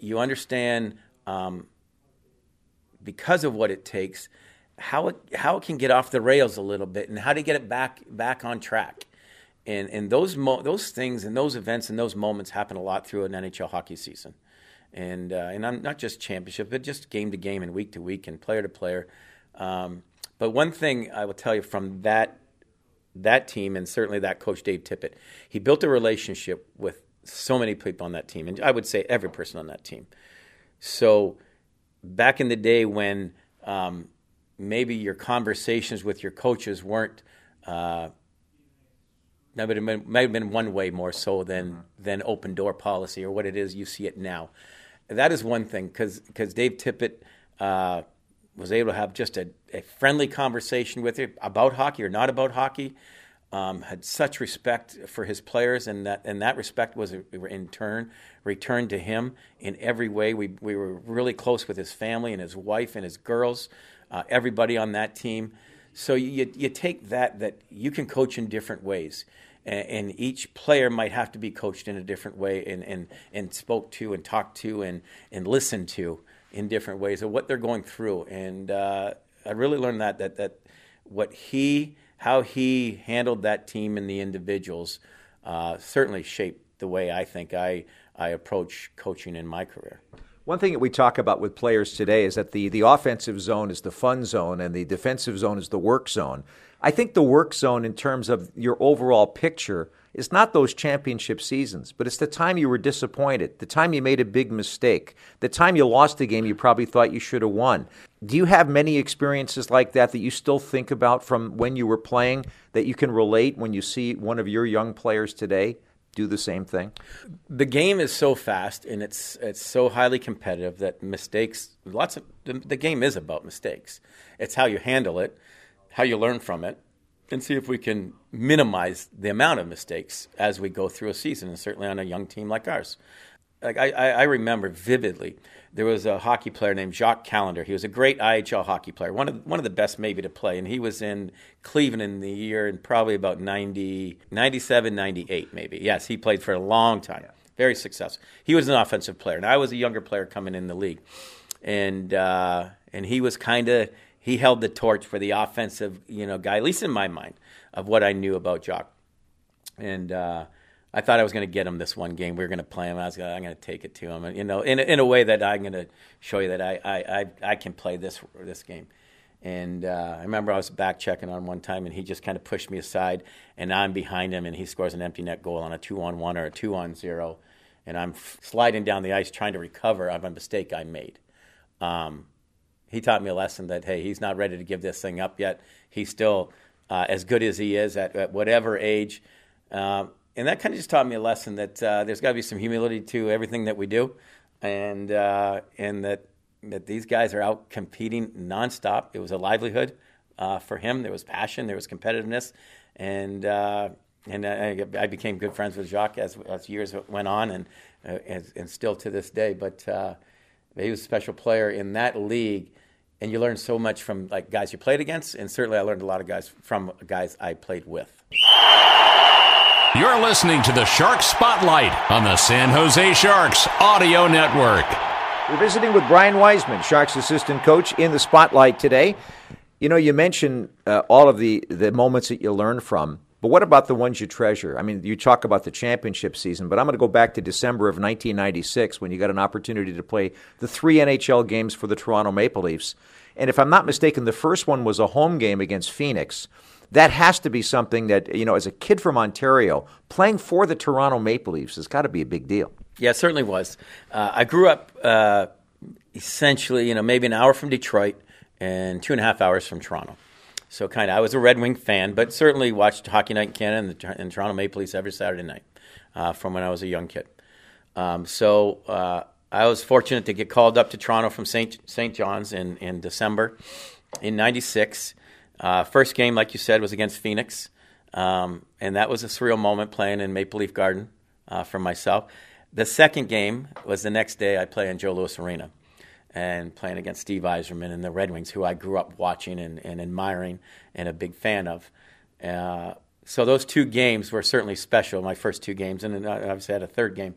you understand because of what it takes, how it can get off the rails a little bit and how to get it back on track. And those things and those events and those moments happen a lot through an NHL hockey season. And I'm not just championship, but just game to game and week to week and player to player. But one thing I will tell you from that team, and certainly that coach Dave Tippett, he built a relationship with so many people on that team, and I would say every person on that team. So back in the day when maybe your conversations with your coaches weren't, might have been one way more so than open door policy or what it is you see it now. That is one thing, because Dave Tippett was able to have just a friendly conversation with you about hockey or not about hockey, had such respect for his players, and that respect was in turn returned to him in every way. We were really close with his family and his wife and his girls, everybody on that team. So you take that you can coach in different ways, and each player might have to be coached in a different way and spoke to and talked to and listened to in different ways of what they're going through. And I really learned that how he handled that team and the individuals certainly shaped the way I think I approach coaching in my career. One thing that we talk about with players today is that the offensive zone is the fun zone and the defensive zone is the work zone. I think the work zone in terms of your overall picture is not those championship seasons, but it's the time you were disappointed, the time you made a big mistake, the time you lost a game you probably thought you should have won. Do you have many experiences like that you still think about from when you were playing that you can relate when you see one of your young players today do the same thing? The game is so fast and it's so highly competitive that mistakes, the game is about mistakes. It's how you handle it, how you learn from it, and see if we can minimize the amount of mistakes as we go through a season, and certainly on a young team like ours. Like I remember vividly, there was a hockey player named Jacques Callender. He was a great IHL hockey player, one of the best maybe to play, and he was in Cleveland in the year in probably about 97, 98 maybe. Yes, he played for a long time, very successful. He was an offensive player, and I was a younger player coming in the league, and he was he held the torch for the offensive guy, at least in my mind, of what I knew about Jacques, and. I thought I was going to get him this one game. We were going to play him. I'm going to take it to him, and in a way that I'm going to show you that I can play this game. And I remember I was back checking on one time, and he just kind of pushed me aside, and I'm behind him, and he scores an empty net goal on a 2-on-1 or a 2-on-0, and I'm sliding down the ice trying to recover of a mistake I made. He taught me a lesson that hey, he's not ready to give this thing up yet. He's still as good as he is at whatever age. And that kind of just taught me a lesson that there's got to be some humility to everything that we do, and that these guys are out competing nonstop. It was a livelihood for him. There was passion, there was competitiveness, and I became good friends with Jacques as years went on, and still to this day. But he was a special player in that league, and you learn so much from like guys you played against, and certainly I learned a lot of guys from guys I played with. You're listening to the Shark Spotlight on the San Jose Sharks Audio Network. We're visiting with Brian Wiseman, Sharks assistant coach, in the Spotlight today. You mentioned all of the moments that you learned from, but what about the ones you treasure? I mean, you talk about the championship season, but I'm going to go back to December of 1996 when you got an opportunity to play the 3 NHL games for the Toronto Maple Leafs. And if I'm not mistaken, the first one was a home game against Phoenix. That has to be something that, as a kid from Ontario, playing for the Toronto Maple Leafs has got to be a big deal. Yeah, it certainly was. I grew up essentially, maybe an hour from Detroit and 2.5 hours from Toronto. So I was a Red Wing fan, but certainly watched Hockey Night in Canada and Toronto Maple Leafs every Saturday night from when I was a young kid. So I was fortunate to get called up to Toronto from St. John's in December in 96. First game, like you said, was against Phoenix, and that was a surreal moment playing in Maple Leaf Garden for myself. The second game was the next day. I play in Joe Louis Arena and playing against Steve Yzerman and the Red Wings, who I grew up watching and admiring and a big fan of. So those 2 games were certainly special, my first 2 games, and then I obviously had a third game.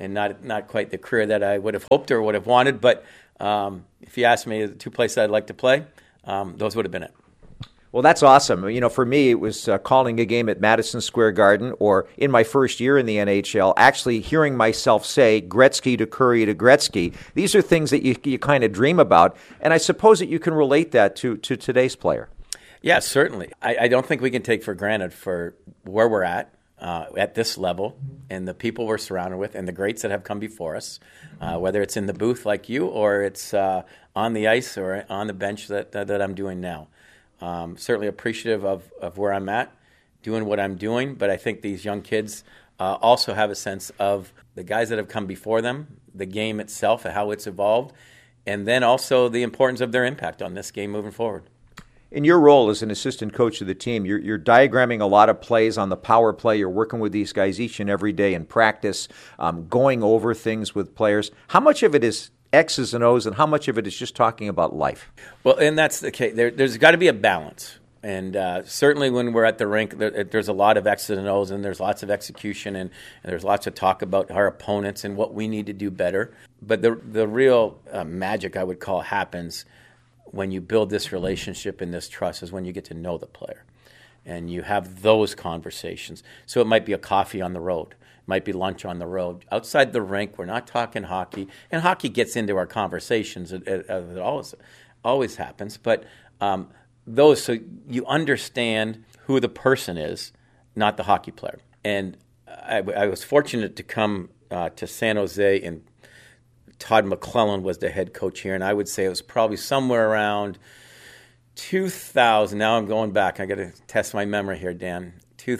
and not quite the career that I would have hoped or would have wanted. But if you ask me the two places I'd like to play, those would have been it. Well, that's awesome. You know, for me, it was calling a game at Madison Square Garden, or in my first year in the NHL, actually hearing myself say Gretzky to Curry to Gretzky. These are things that you kind of dream about, and I suppose that you can relate that to today's player. Yeah, certainly. I don't think we can take for granted for where we're at this level, and the people we're surrounded with, and the greats that have come before us, whether it's in the booth like you, or it's on the ice or on the bench that I'm doing now. Certainly appreciative of where I'm at, doing what I'm doing, but I think these young kids also have a sense of the guys that have come before them, the game itself, and how it's evolved, and then also the importance of their impact on this game moving forward. In your role as an assistant coach of the team, you're diagramming a lot of plays on the power play. You're working with these guys each and every day in practice, going over things with players. How much of it is X's and O's, and how much of it is just talking about life? Well, and that's the case. There's got to be a balance. And certainly when we're at the rink, there's a lot of X's and O's, and there's lots of execution, and there's lots of talk about our opponents and what we need to do better. But the real magic, I would call, happens when you build this relationship and this trust, is when you get to know the player. And you have those conversations. So it might be a coffee on the road. It might be lunch on the road. Outside the rink, we're not talking hockey. And hockey gets into our conversations. It always happens. But so you understand who the person is, not the hockey player. And I was fortunate to come to San Jose, and Todd McClellan was the head coach here. And I would say it was probably somewhere around 2000. Now I'm going back. I got to test my memory here, Dan.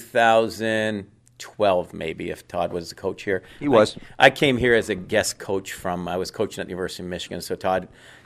2012, maybe, if Todd was the coach here. He was. I came here as a guest coach I was coaching at the University of Michigan. So Todd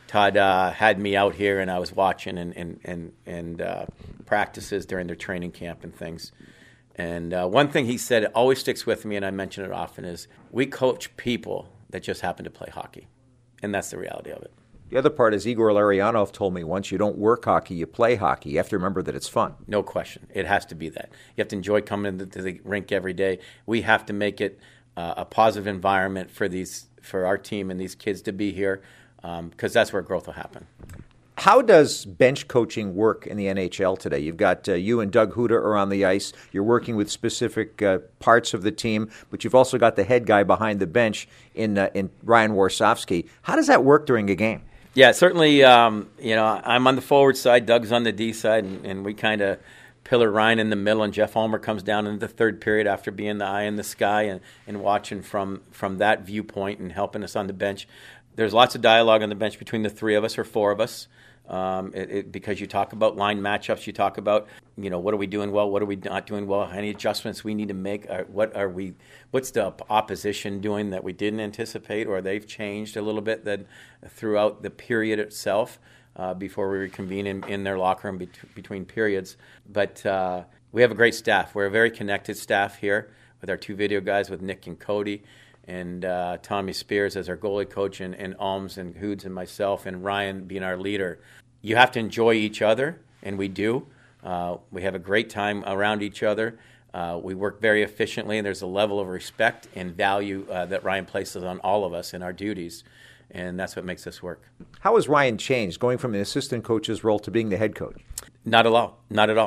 had me out here, and I was watching and practices during their training camp and things. And one thing he said, it always sticks with me, and I mention it often, is we coach people that just happen to play hockey. And that's the reality of it. The other part is Igor Larionov told me once, you don't work hockey, you play hockey. You have to remember that it's fun. No question. It has to be that. You have to enjoy coming to the rink every day. We have to make it a positive environment for our team and these kids to be here, because that's where growth will happen. How does bench coaching work in the NHL today? You've got you and Doug Huda are on the ice. You're working with specific parts of the team, but you've also got the head guy behind the bench in Ryan Warsofsky. How does that work during a game? Yeah, certainly. I'm on the forward side, Doug's on the D side, and we kind of pillar Ryan in the middle, and Jeff Ulmer comes down in the third period after being the eye in the sky and watching from that viewpoint and helping us on the bench. There's lots of dialogue on the bench between the three of us or four of us. Because you talk about line matchups, you talk about, what are we doing well, what are we not doing well, any adjustments we need to make, what's the opposition doing that we didn't anticipate, or they've changed a little bit throughout the period itself before we reconvene in their locker room between periods. But we have a great staff. We're a very connected staff here with our two video guys, with Nick and Cody, and Tommy Spears as our goalie coach, and Alms and Hoods and myself, and Ryan being our leader. You have to enjoy each other, and we do. We have a great time around each other. We work very efficiently, and there's a level of respect and value that Ryan places on all of us in our duties, and that's what makes this work. How has Ryan changed, going from an assistant coach's role to being the head coach? Not at all.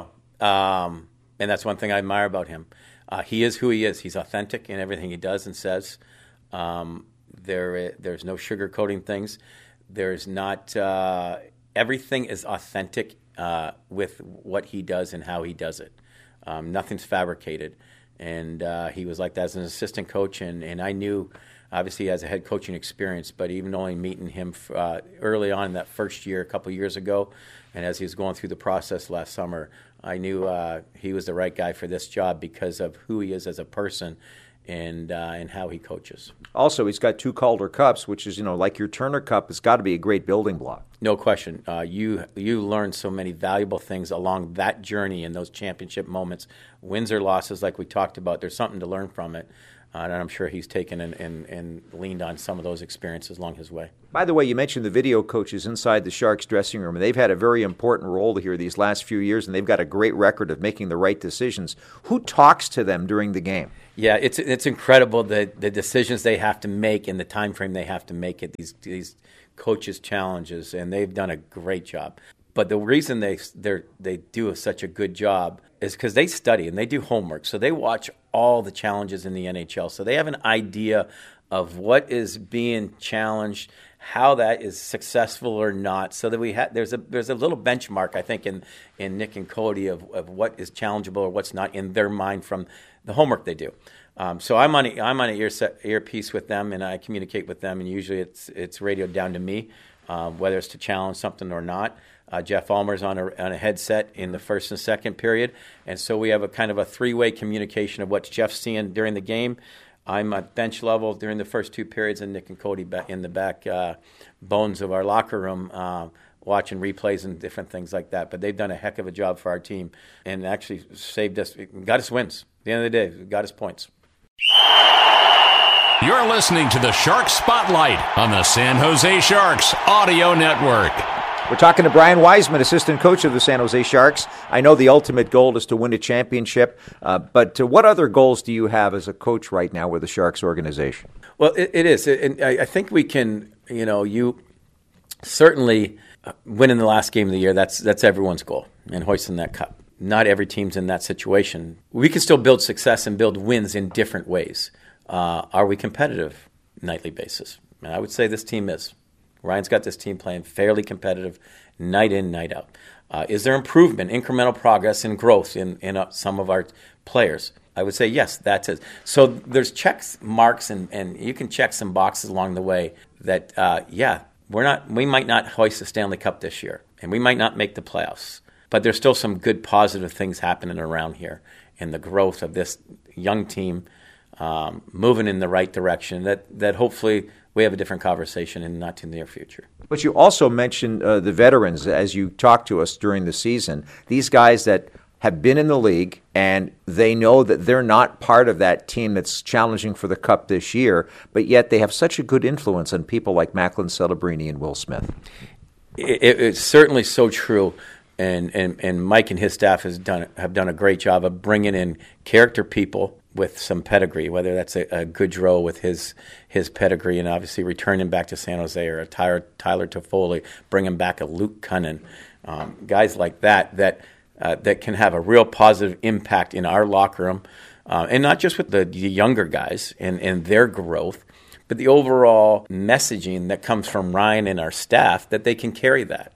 And that's one thing I admire about him. He is who he is. He's authentic in everything he does and says. There's no sugarcoating things. There's not everything is authentic with what he does and how he does it. Nothing's fabricated. And he was like that as an assistant coach, and I knew, obviously, he has a head coaching experience, but even only meeting him early on in that first year, a couple years ago, and as he was going through the process last summer, I knew he was the right guy for this job because of who he is as a person and how he coaches. Also, he's got 2 Calder Cups, which is, like your Turner Cup, it's got to be a great building block. No question. You learn so many valuable things along that journey in those championship moments. Wins or losses, like we talked about, there's something to learn from it. And I'm sure he's taken and leaned on some of those experiences along his way. By the way, you mentioned the video coaches inside the Sharks dressing room, and they've had a very important role here these last few years, and they've got a great record of making the right decisions. Who talks to them during the game? Yeah, it's incredible the decisions they have to make and the time frame they have to make it, these coaches' challenges, and they've done a great job. But the reason they do such a good job is because they study and they do homework. So they watch all the challenges in the NHL. So they have an idea of what is being challenged, how that is successful or not. So that there's a little benchmark, I think, in Nick and Cody of what is challengeable or what's not in their mind from the homework they do. So I'm on an earpiece with them, and I communicate with them, and usually it's radioed down to me, whether it's to challenge something or not. Jeff Almer's on a headset in the first and second period, and so we have a kind of a three-way communication of what Jeff's seeing during the game. I'm at bench level during the first two periods, and Nick and Cody in the back bones of our locker room watching replays and different things like that. But they've done a heck of a job for our team and actually saved us, got us wins. At the end of the day, got us points. You're listening to the Shark Spotlight on the San Jose Sharks Audio Network. We're talking to Brian Wiseman, assistant coach of the San Jose Sharks. I know the ultimate goal is to win a championship, but what other goals do you have as a coach right now with the Sharks organization? Well, it is. And I think we can, you certainly winning the last game of the year, that's everyone's goal, and hoisting that cup. Not every team's in that situation. We can still build success and build wins in different ways. Are we competitive nightly basis? And I would say this team is. Ryan's got this team playing fairly competitive night in, night out. Is there improvement, incremental progress, and growth in some of our players? I would say yes, that's it. So there's checks, marks, and you can check some boxes along the way that, we might not hoist the Stanley Cup this year, and we might not make the playoffs. But there's still some good positive things happening around here, and the growth of this young team moving in the right direction that hopefully we have a different conversation in not too near future. But you also mentioned the veterans as you talked to us during the season. These guys that have been in the league and they know that they're not part of that team that's challenging for the Cup this year, but yet they have such a good influence on people like Macklin Celebrini and Will Smith. It's certainly so true. And Mike and his staff have done a great job of bringing in character people with some pedigree, whether that's a Goodrow with his pedigree and obviously returning back to San Jose, or a Tyler Toffoli, bringing back a Luke Cunnin, guys like that can have a real positive impact in our locker room, and not just with the younger guys and their growth, but the overall messaging that comes from Ryan and our staff, that they can carry that.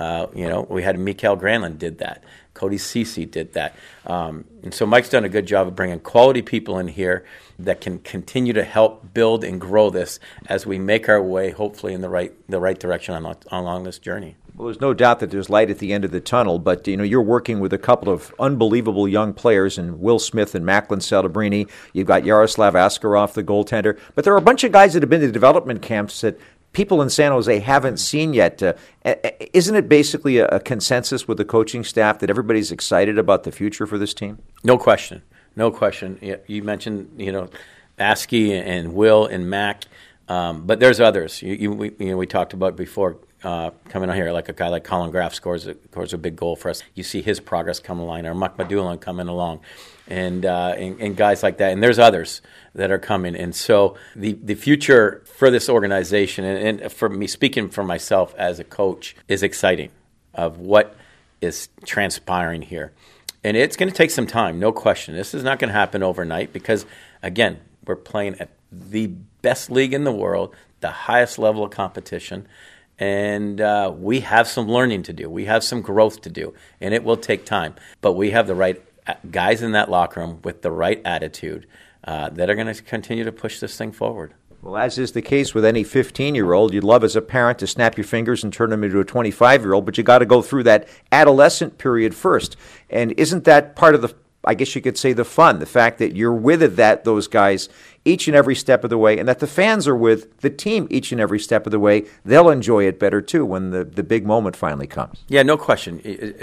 We had Mikael Granlund did that. Cody Ceci did that. And so Mike's done a good job of bringing quality people in here that can continue to help build and grow this as we make our way, hopefully, in the right direction along this journey. Well, there's no doubt that there's light at the end of the tunnel, but you're working with a couple of unbelievable young players in Will Smith and Macklin Celebrini. You've got Yaroslav Askarov, the goaltender, but there are a bunch of guys that have been to development camps that people in San Jose haven't seen yet. Isn't it basically a consensus with the coaching staff that everybody's excited about the future for this team? No question. You mentioned, Askey and Will and Mac, but there's others. We talked about before coming on here, like a guy like Colin Graff scores a big goal for us. You see his progress come along, or Muck Madulin coming along, and guys like that. And there's others that are coming. And so the future for this organization, and for me, speaking for myself as a coach, is exciting of what is transpiring here. And it's going to take some time, no question. This is not going to happen overnight because, again, we're playing at the best league in the world, the highest level of competition, and we have some learning to do. We have some growth to do, and it will take time. But we have the right guys in that locker room with the right attitude that are going to continue to push this thing forward. Well, as is the case with any 15-year-old, you'd love as a parent to snap your fingers and turn them into a 25-year-old, but you got to go through that adolescent period first. And isn't that part of the, I guess you could say, the fun, the fact that you're with those guys each and every step of the way, and that the fans are with the team each and every step of the way? They'll enjoy it better, too, when the big moment finally comes. Yeah, no question.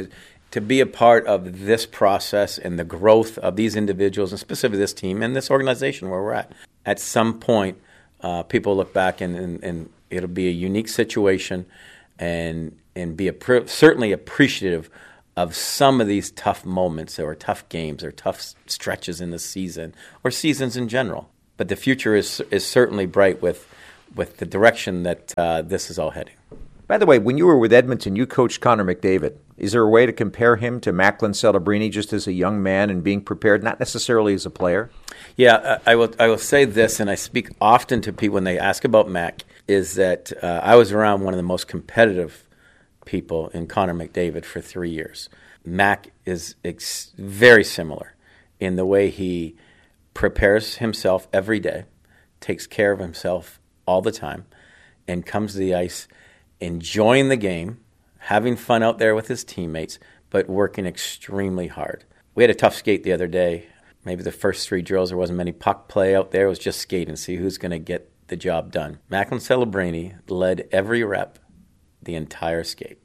to be a part of this process and the growth of these individuals, and specifically this team and this organization where we're at. At some point, people look back and it'll be a unique situation, and be certainly appreciative of some of these tough moments or tough games or tough stretches in the season or seasons in general. But the future is certainly bright with the direction that this is all heading. By the way, when you were with Edmonton, you coached Connor McDavid. Is there a way to compare him to Macklin Celebrini just as a young man and being prepared, not necessarily as a player? Yeah, I will say this, and I speak often to people when they ask about Mac, is that I was around one of the most competitive people in Connor McDavid for 3 years. Mac is very similar in the way he prepares himself every day, takes care of himself all the time, and comes to the ice enjoying the game, having fun out there with his teammates, but working extremely hard. We had a tough skate the other day. Maybe the first 3 drills, there wasn't many puck play out there. It was just skate and see who's going to get the job done. Macklin Celebrini led every rep the entire skate.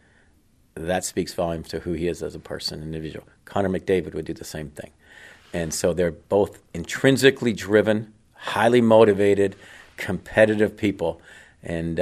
That speaks volumes to who he is as a person, individual. Connor McDavid would do the same thing. And so they're both intrinsically driven, highly motivated, competitive people. And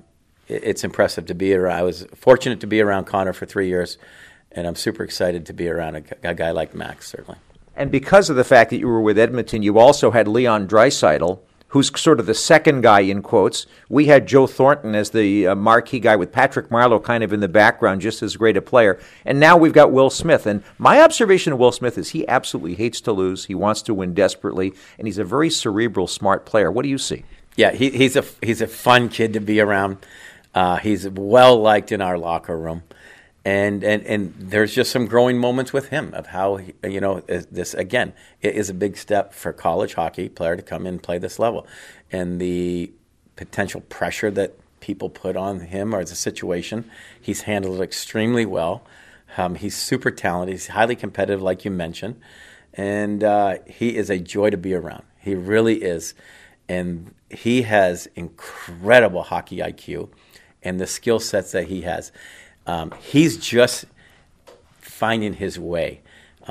it's impressive to be around. I was fortunate to be around Connor for 3 years, and I'm super excited to be around a guy like Max, certainly. And because of the fact that you were with Edmonton, you also had Leon Draisaitl, who's sort of the second guy in quotes. We had Joe Thornton as the marquee guy with Patrick Marleau kind of in the background, just as great a player. And now we've got Will Smith. And my observation of Will Smith is he absolutely hates to lose. He wants to win desperately, and he's a very cerebral, smart player. What do you see? Yeah, he's a fun kid to be around. He's well-liked in our locker room. And there's just some growing moments with him of how, this, again, it is a big step for college hockey player to come in and play this level. And the potential pressure that people put on him or the situation, he's handled it extremely well. He's super talented. He's highly competitive, like you mentioned. And he is a joy to be around. He really is. And he has incredible hockey IQ and the skill sets that he has. He's just finding his way.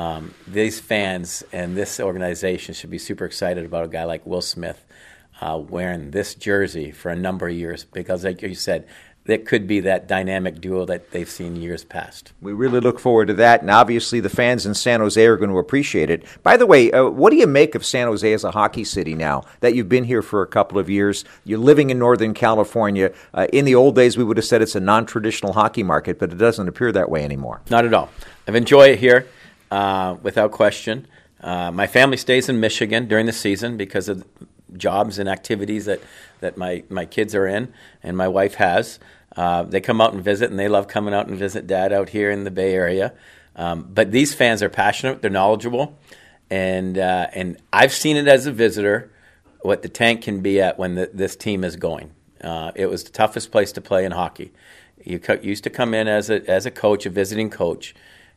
These fans and this organization should be super excited about a guy like Will Smith wearing this jersey for a number of years because, like you said, that could be that dynamic duo that they've seen years past. We really look forward to that, and obviously the fans in San Jose are going to appreciate it. By the way, what do you make of San Jose as a hockey city now that you've been here for a couple of years? You're living in Northern California. In the old days, we would have said it's a non-traditional hockey market, but it doesn't appear that way anymore. Not at all. I've enjoyed it here without question. My family stays in Michigan during the season because of jobs and activities that my kids are in and my wife has. They come out and visit, and they love coming out and visit Dad out here in the Bay Area. But these fans are passionate, they're knowledgeable, and I've seen it as a visitor what the tank can be at when this team is going. It was the toughest place to play in hockey. You used to come in as a coach, a visiting coach,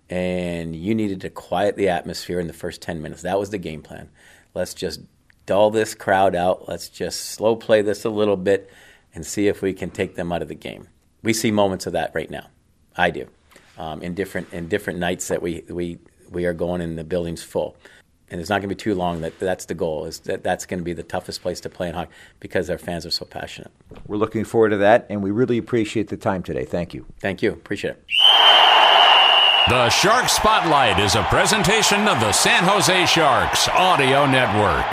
and you needed to quiet the atmosphere in the first 10 minutes. That was the game plan. Let's just dull this crowd out. Let's just slow play this a little bit and see if we can take them out of the game. We see moments of that right now. I do. In different nights that we are going and the building's full. And it's not going to be too long that's the goal, is that's going to be the toughest place to play in hockey because our fans are so passionate. We're looking forward to that, and we really appreciate the time today. Thank you. Thank you. Appreciate it. The Shark Spotlight is a presentation of the San Jose Sharks Audio Network.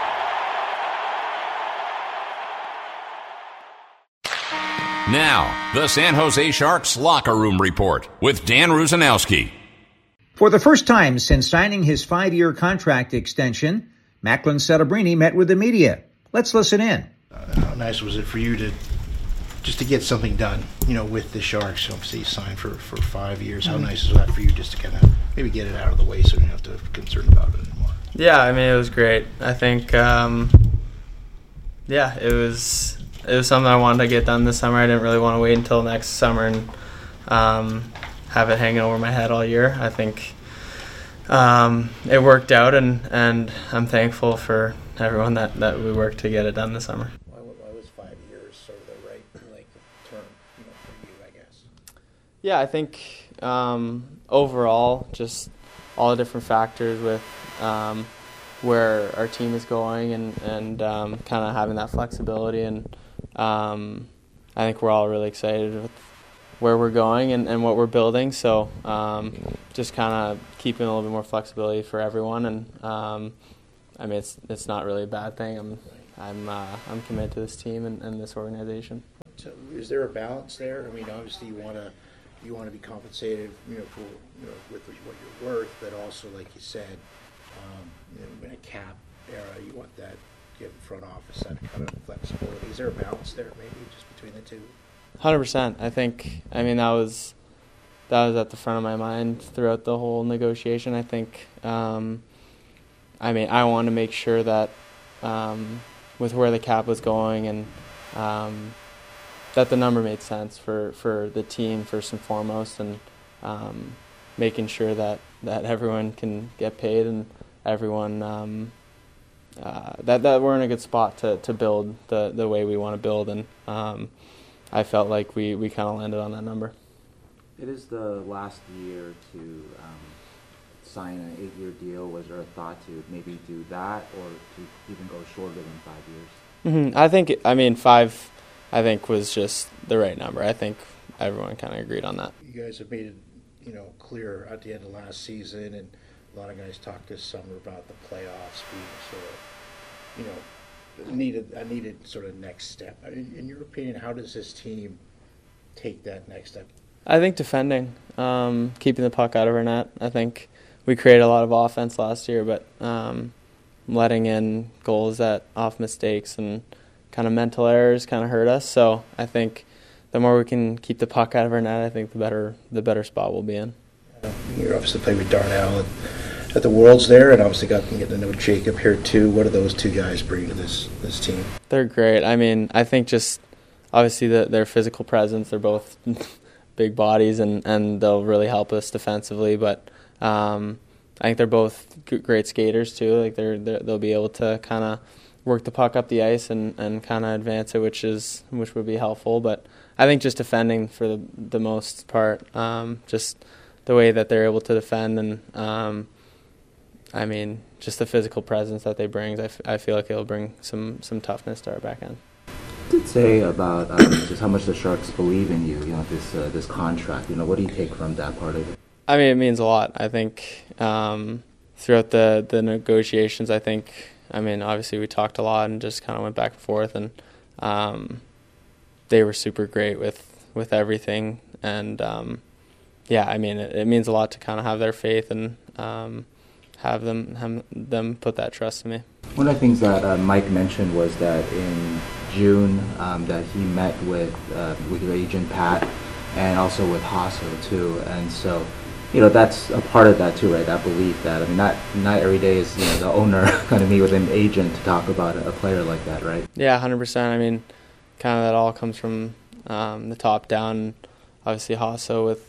Now, the San Jose Sharks Locker Room Report with Dan Rusanowski. For the first time since signing his 5-year contract extension, Macklin Celebrini met with the media. Let's listen in. How nice was it for you to get something done, with the Sharks? Obviously, you signed for 5 years. How nice is that for you just to kind of maybe get it out of the way so you don't have to be concerned about it anymore? Yeah, it was great. I think, it was something I wanted to get done this summer. I didn't really want to wait until next summer and have it hanging over my head all year. I think it worked out, and I'm thankful for everyone that we worked to get it done this summer. Why was 5 years sort of the right term for you, I guess? Yeah, I think overall, just all the different factors with where our team is going and kind of having that flexibility. And I think we're all really excited with where we're going and what we're building. So just kind of keeping a little bit more flexibility for everyone. And I mean, it's not really a bad thing. I'm committed to this team and this organization. So is there a balance there? I mean, obviously you want to be compensated, for with what you're worth, but also, like you said, in a cap era, you want that give front office that kind of flexibility. Is there a balance there, maybe just between the two? 100%. I think. I mean, that was at the front of my mind throughout the whole negotiation. I think. I mean, I want to make sure that with where the cap was going and that the number made sense for the team first and foremost, and making sure that everyone can get paid and everyone that we're in a good spot to build the way we want to build, and I felt like we kind of landed on that number. It is the last year to sign an 8-year deal. Was there a thought to maybe do that or to even go shorter than 5 years? Mm-hmm. I mean, 5 was just the right number. I think everyone kind of agreed on that. You guys have made it, clear at the end of last season, and a lot of guys talked this summer about the playoffs being sort of, needed sort of next step. In your opinion, how does this team take that next step? I think defending, keeping the puck out of our net. I think we created a lot of offense last year, but letting in goals off mistakes and kind of mental errors kind of hurt us. So I think the more we can keep the puck out of our net, I think the better spot we'll be in. You obviously played with Darnell at the Worlds there, and obviously getting to know Jacob here too. What do those two guys bring to this team? They're great. I mean, I think just obviously their physical presence. They're both big bodies, and they'll really help us defensively. But I think they're both great skaters too. Like they'll be able to kind of work the puck up the ice and kind of advance it, which would be helpful. But I think just defending for the most part, just the way that they're able to defend, and I mean just the physical presence that they bring. I feel like it'll bring some toughness to our back end. You did say about just how much the Sharks believe in you. This contract. What do you take from that part of it? I mean, it means a lot. I think throughout the negotiations, I mean, obviously we talked a lot and just kind of went back and forth, and they were super great with everything. And yeah, I mean, it means a lot to kind of have their faith and have them put that trust in me. One of the things that Mike mentioned was that in June that he met with your agent Pat and also with Hasso too, and so that's a part of that too, right? That belief that, I mean, not every day is the owner going to meet with an agent to talk about a player like that, right? Yeah, 100%. I mean, kind of that all comes from the top down. Obviously, Hasso with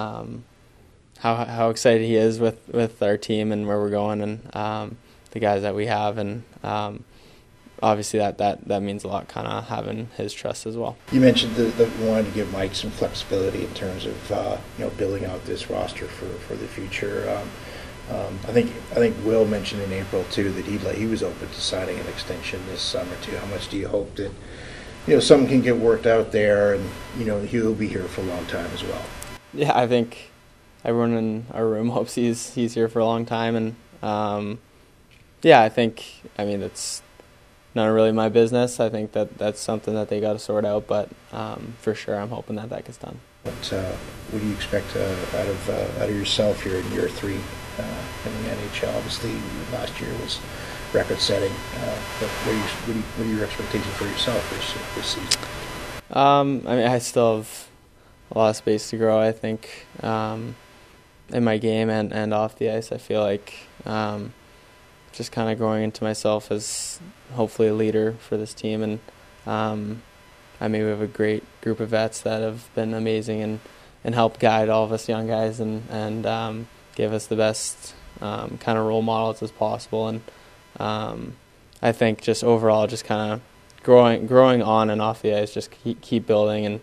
how excited he is with our team and where we're going, and the guys that we have, and obviously that means a lot, kind of having his trust as well. You mentioned that you wanted to give Mike some flexibility in terms of building out this roster for the future. I think Will mentioned in April too that he was open to signing an extension this summer too. How much do you hope that something can get worked out there, and he'll be here for a long time as well? Yeah, I think everyone in our room hopes he's here for a long time, and yeah, I mean it's not really my business. I think that's something that they got to sort out, but for sure I'm hoping that gets done. What do you expect out of yourself here in year 3 in the NHL? Obviously last year was record-setting, but what are your expectations for yourself this season? I mean, I still have a lot of space to grow, I think, in my game and off the ice. I feel like just kind of growing into myself as hopefully a leader for this team. And I mean, we have a great group of vets that have been amazing and helped guide all of us young guys and give us the best kind of role models as possible. And I think just overall, just kind of growing on and off the ice, just keep building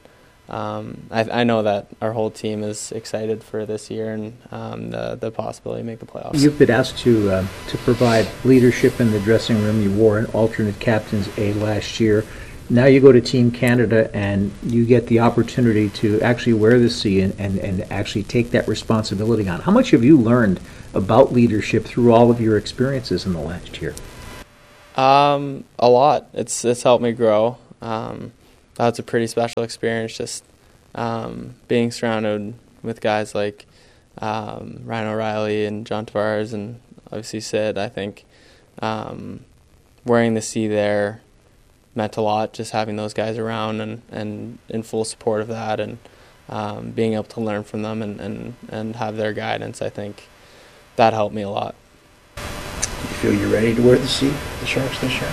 I know that our whole team is excited for this year and the possibility to make the playoffs. You've been asked to provide leadership in the dressing room. You wore an alternate captain's A last year. Now you go to Team Canada and you get the opportunity to actually wear the C and actually take that responsibility on. How much have you learned about leadership through all of your experiences in the last year? A lot. It's helped me grow. That's a pretty special experience, just being surrounded with guys like Ryan O'Reilly and John Tavares and obviously Sid. I think wearing the C there meant a lot, just having those guys around and in full support of that, and being able to learn from them and have their guidance. I think that helped me a lot. You feel you're ready to wear the C, the Sharks this year?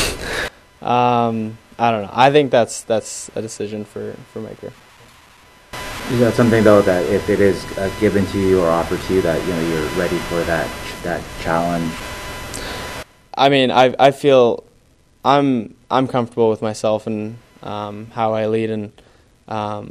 I don't know. I think that's a decision for Mike Griffin. Is that something though that if it is given to you or offered to you that you're ready for that challenge? I mean, I feel I'm comfortable with myself and how I lead, and I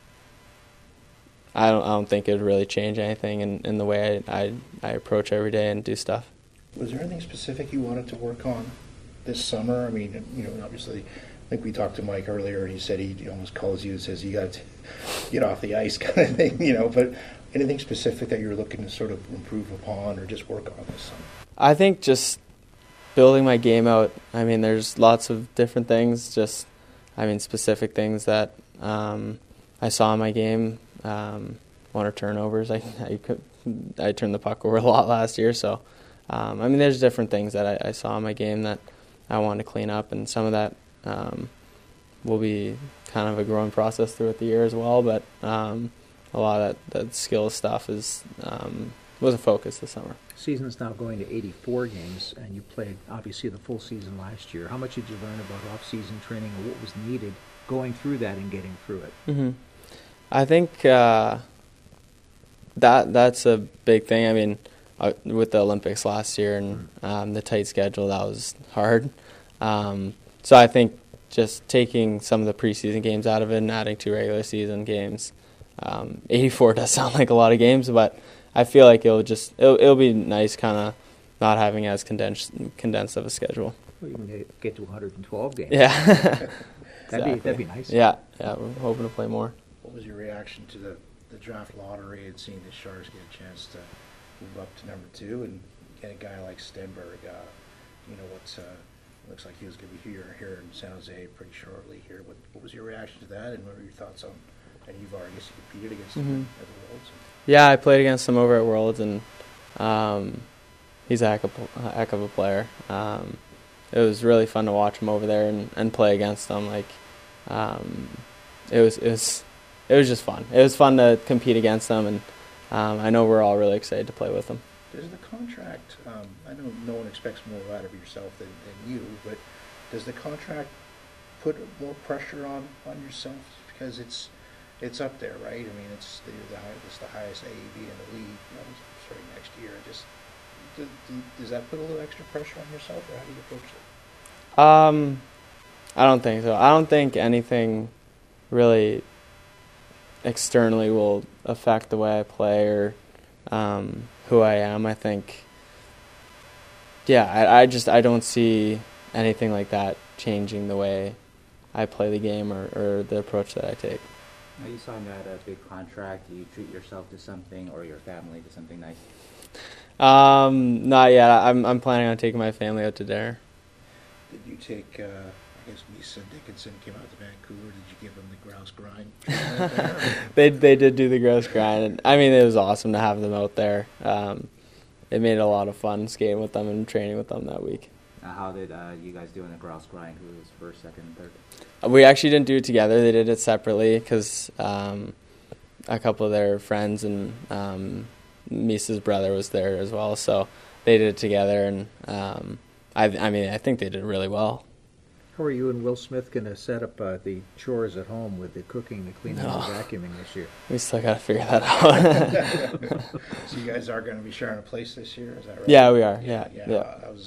don't think it would really change anything in the way I approach every day and do stuff. Was there anything specific you wanted to work on this summer? I mean, obviously, I think we talked to Mike earlier, and he said he almost calls you and says you got to get off the ice kind of thing, But anything specific that you're looking to sort of improve upon or just work on this summer? I think just building my game out. I mean, there's lots of different things, specific things that I saw in my game. One or turnovers. I turned the puck over a lot last year, so there's different things that I saw in my game that I wanted to clean up, and some of that will be kind of a growing process throughout the year as well. But a lot of that skill stuff was a focus this summer. Season's now going to 84 games, and you played obviously the full season last year. How much did you learn about off-season training and what was needed going through that and getting through it? Mm-hmm. I think that's a big thing. I mean, with the Olympics last year and the tight schedule, that was hard. So I think just taking some of the preseason games out of it and adding 2 regular season games. 84 does sound like a lot of games, but I feel like it'll be nice kind of not having as condensed of a schedule. Well, you can get to 112 games. Yeah. That'd be nice. Yeah, we're hoping to play more. What was your reaction to the draft lottery and seeing the Sharks get a chance to move up to number 2 and get a guy like Stenberg? Looks like he was going to be here in San Jose pretty shortly here. What was your reaction to that, and what were your thoughts on? And you've already competed against him at the Worlds. Yeah, I played against him over at Worlds, and he's a heck of a player. It was really fun to watch him over there and play against him. It was just fun. It was fun to compete against him, and I know we're all really excited to play with him. Does the contract, I know no one expects more out of yourself than you, but does the contract put more pressure on yourself? Because it's up there, right? I mean, it's the highest AAV in the league starting next year. Does that put a little extra pressure on yourself, or how do you approach it? I don't think so. I don't think anything really externally will affect the way I play or who I am. I think, I don't see anything like that changing the way I play the game or the approach that I take. Now you signed a big contract. Do you treat yourself to something or your family to something nice? Not yet. I'm planning on taking my family out to dinner. Did you take, I guess Misa Dickinson came out to Vancouver. Did you give them the grouse grind? They did do the grouse grind. And, it was awesome to have them out there. It made it a lot of fun skating with them and training with them that week. How did you guys do in the grouse grind? Who was first, second, and third? We actually didn't do it together. They did it separately because a couple of their friends and Misa's brother was there as well. So they did it together, and I think they did really well. How are you and Will Smith going to set up the chores at home with the cooking, the cleaning, and the vacuuming this year? We still got to figure that out. So you guys are going to be sharing a place this year, is that right? Yeah, we are. Yeah.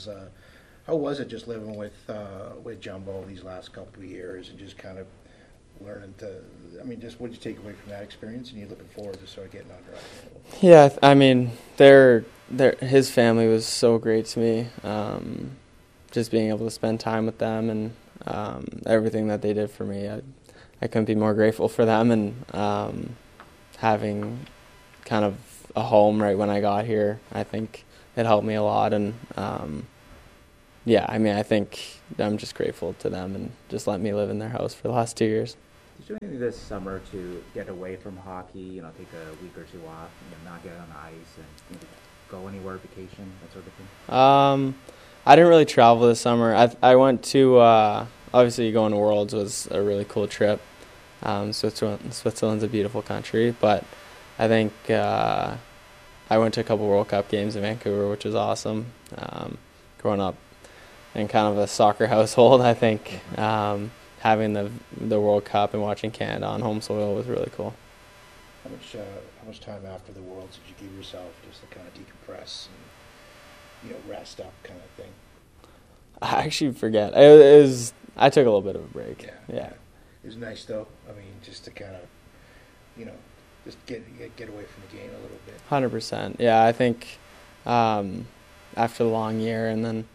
How was it just living with Jumbo these last couple of years and just kind of learning to, I mean, just what did you take away from that experience, and you're looking forward to sort of getting under ice? Yeah, I mean, his family was so great to me. Just being able to spend time with them and everything that they did for me, I couldn't be more grateful for them, and having kind of a home right when I got here, I think it helped me a lot. And yeah, I mean, I think I'm just grateful to them and just let me live in their house for the last 2 years. Did you do anything this summer to get away from hockey? Take a week or two off, not get on the ice, and go anywhere, vacation, that sort of thing? I didn't really travel this summer. I went to obviously going to Worlds was a really cool trip. Switzerland's a beautiful country, but I think I went to a couple World Cup games in Vancouver, which was awesome. Growing up in kind of a soccer household, I think having the World Cup and watching Canada on home soil was really cool. How much time after the Worlds did you give yourself just to kind of decompress and rest up kind of thing? I actually forget. I took a little bit of a break. Yeah. It was nice though. I mean, just to kind of just get away from the game a little bit. 100%. Yeah, I think after the long year and then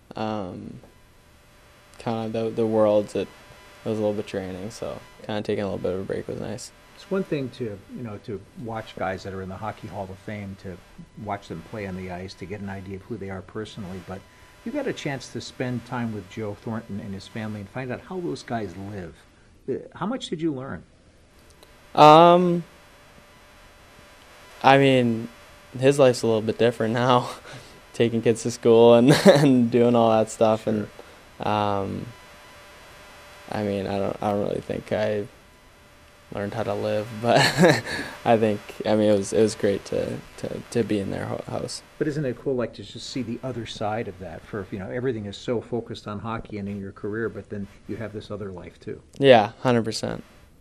kind of the Worlds, it was a little bit draining. So kind of taking a little bit of a break was nice. It's one thing to watch guys that are in the Hockey Hall of Fame, to watch them play on the ice, to get an idea of who they are personally, but you got a chance to spend time with Joe Thornton and his family and find out how those guys live. How much did you learn? I mean, his life's a little bit different now, taking kids to school and doing all that stuff. Sure. And I mean, I don't really think I learned how to live, but I think, I mean, it was great to be in their house. But isn't it cool, to just see the other side of that? For everything is so focused on hockey and in your career, but then you have this other life too. Yeah, 100%.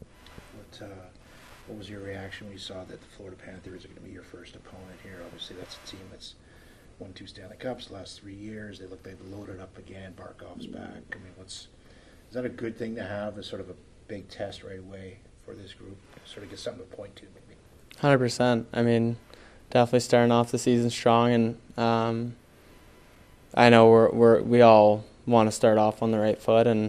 What was your reaction when you saw that the Florida Panthers are going to be your first opponent here? Obviously, that's a team that's won 2 Stanley Cups the last 3 years. They look they've loaded up again. Barkov's back. I mean, is that a good thing to have as sort of a big test right away for this group? Sort of get something to point to, maybe. 100%. I mean, definitely starting off the season strong, and I know we all want to start off on the right foot, and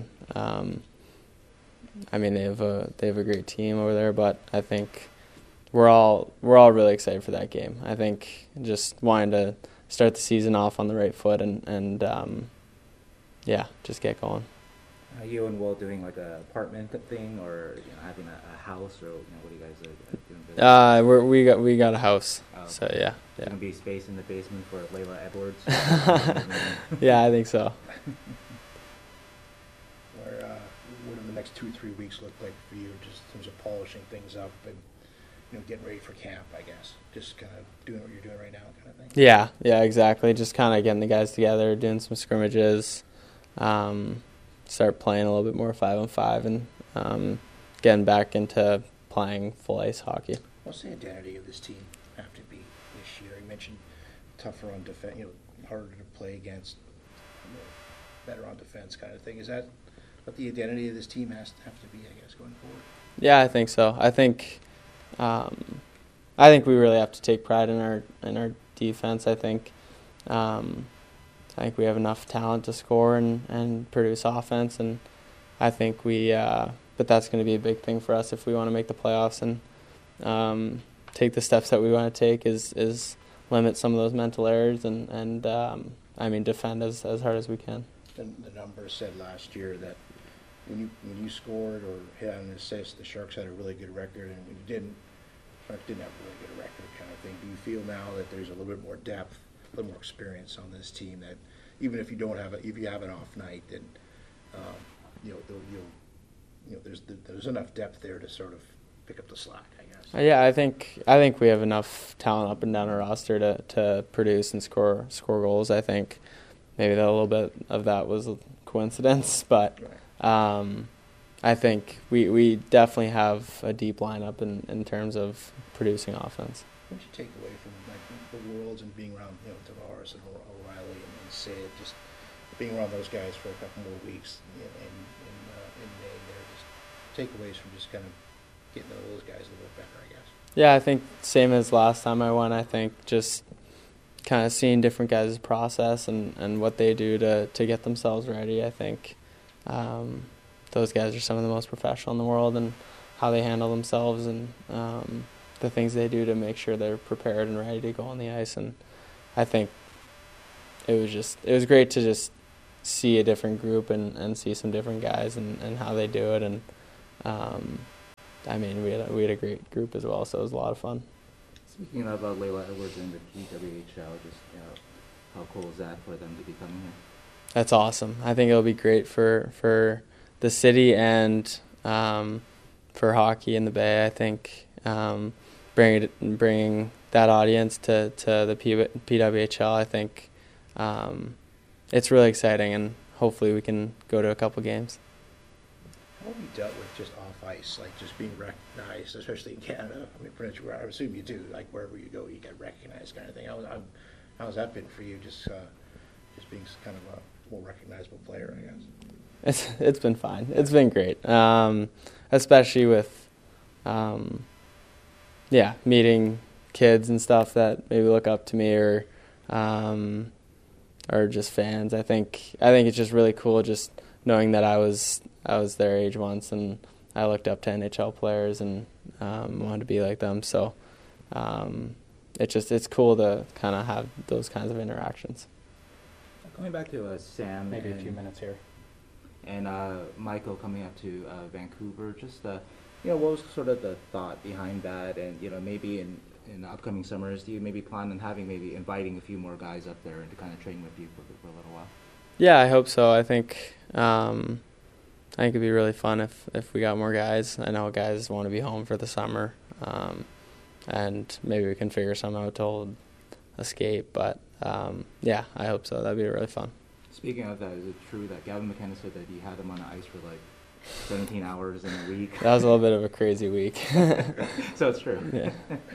I mean, they have a great team over there, but I think we're all really excited for that game. I think just wanting to start the season off on the right foot and yeah, just get going. Are you and Will doing like a apartment thing, or having a house, or what do you guys doing? We got a house, okay. So yeah. Gonna be space in the basement for Layla Edwards. Yeah, I think so. What do the next 2-3 weeks look like for you, just in terms of polishing things up and getting ready for camp? I guess just kind of doing what you're doing right now, kind of thing. Yeah, exactly. Just kind of getting the guys together, doing some scrimmages, start playing a little bit more 5-on-5, and getting back into playing full ice hockey. What's the identity of this team have to be this year? You mentioned tougher on defense, harder to play against, better on defense, kind of thing. Is that what the identity of this team have to be, I guess, going forward? Yeah, I think so. I think we really have to take pride in our defense. I think we have enough talent to score and produce offense, and I think but that's going to be a big thing for us if we want to make the playoffs and take the steps that we want to take is limit some of those mental errors and defend as hard as we can. The numbers said last year that when you scored or hit on an assist, the Sharks had a really good record, and when you didn't, the Sharks didn't have a really good record, kind of thing. Do you feel now that there's a little bit more depth, a little more experience on this team, that even if you don't have if you have an off night, then there's enough depth there to sort of pick up the slack, I guess. Yeah, I think we have enough talent up and down our roster to produce and score goals. I think maybe a little bit of that was a coincidence, but I think we definitely have a deep lineup in terms of producing offense. What did you take away from the Worlds and being around Tavares and O'Reilly and Sid, just being around those guys for a couple more weeks in May there? Just takeaways from just kind of getting to know those guys a little bit better, I guess? Yeah, I think same as last time I went. I think just kind of seeing different guys' process and what they do to get themselves ready. I think those guys are some of the most professional in the world, and how they handle themselves and the things they do to make sure they're prepared and ready to go on the ice. And I think it was great to just see a different group and see some different guys and how they do it. And I mean, we had a great group as well, so it was a lot of fun. Speaking of Layla Edwards and the PWHL, just how cool is that for them to be coming here? That's awesome. I think it'll be great for the city and for hockey in the Bay. I think bringing that audience to the PWHL, I think it's really exciting, and hopefully we can go to a couple games. How have you dealt with just off ice, like just being recognized, especially in Canada? I mean, pretty much, I assume you do. Like wherever you go, you get recognized, kind of thing. How's that been for you? Just being kind of a more recognizable player, I guess. It's been fine. It's been great, especially with meeting kids and stuff that maybe look up to me or just fans. I think it's just really cool just knowing that I was their age once, and I looked up to NHL players and wanted to be like them. So it's cool to kind of have those kinds of interactions. Going back to Sam, maybe a few minutes here, and Michael coming up to Vancouver, just what was sort of the thought behind that, and maybe in the upcoming summers, do you maybe plan on inviting a few more guys up there and to kind of train with you for a little while? Yeah, I hope so. I think it'd be really fun if we got more guys. I know guys want to be home for the summer, and maybe we can figure something out to escape. But I hope so. That'd be really fun. Speaking of that, is it true that Gavin McKenna said that he had him on the ice for like 17 hours in a week? That was a little bit of a crazy week. So it's true. Yeah.